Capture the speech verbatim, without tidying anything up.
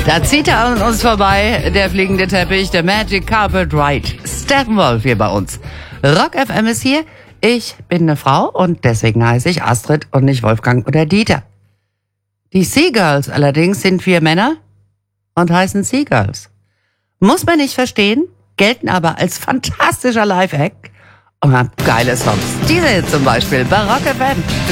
Da zieht er an uns vorbei, der fliegende Teppich, der Magic Carpet Ride. Steppenwolf hier bei uns. Rock F M ist hier. Ich bin eine Frau und deswegen heiße ich Astrid und nicht Wolfgang oder Dieter. Die Seagirls allerdings sind vier Männer und heißen Seagirls. Muss man nicht verstehen, gelten aber als fantastischer Live-Act und haben geile Songs. Diese hier zum Beispiel bei Rock F M.